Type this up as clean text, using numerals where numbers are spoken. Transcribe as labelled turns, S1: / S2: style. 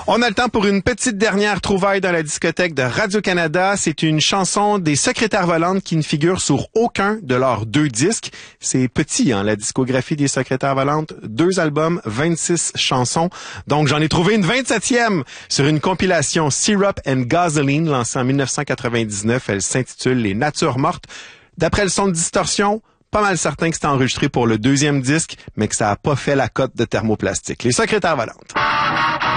S1: On a le temps pour une petite dernière trouvaille dans la discothèque de Radio-Canada. C'est une chanson des Secrétaires Volantes qui ne figure sur aucun de leurs 2 disques. C'est petit, la discographie des Secrétaires Volantes. 2 albums, 26 chansons. Donc, j'en ai trouvé une 27e sur une compilation Syrup and Gasoline lancée en 1999. Elle s'intitule Les Natures Mortes. D'après le son de distorsion, pas mal certain que c'était enregistré pour le 2e disque, mais que ça a pas fait la cote de Thermoplastique. Les Secrétaires Volantes.